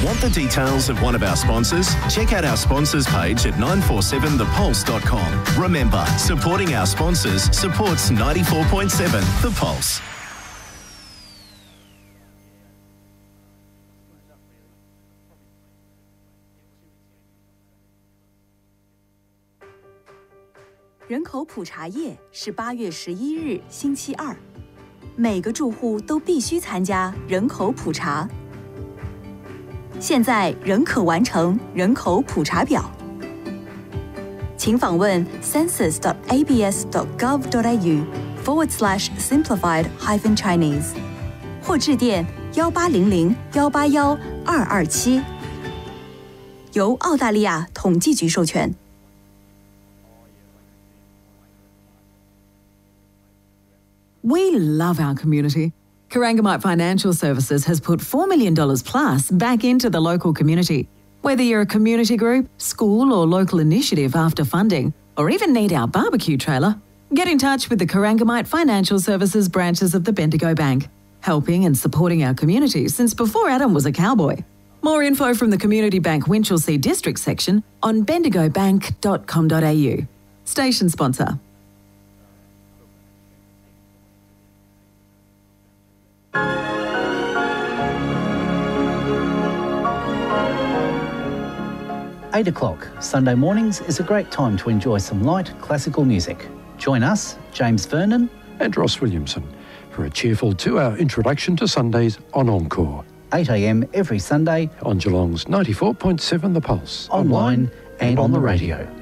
Want the details of one of our sponsors? Check out our sponsors page at 947thepulse.com. Remember, supporting our sponsors supports 94.7 The Pulse. 人口普查夜是8月11日星期二，每个住户都必须参加人口普查。现在仍可完成人口普查表，请访问 census.abs.gov.au/simplified-chinese 或致电1800-181-227，由澳大利亚统计局授权。 We love our community. Corangamite Financial Services has put $4 million plus back into the local community. Whether you're a community group, school or local initiative after funding, or even need our barbecue trailer, get in touch with the Corangamite Financial Services branches of the Bendigo Bank, helping and supporting our community since before Adam was a cowboy. More info from the Community Bank Winchelsea District section on bendigobank.com.au. Station sponsor. Eight o'clock Sunday mornings is a great time to enjoy some light classical music. Join us, James Vernon and Ross Williamson, for a cheerful 2-hour introduction to Sundays on Encore. 8 a.m. every Sunday on Geelong's 94.7 The Pulse. Online and on the radio.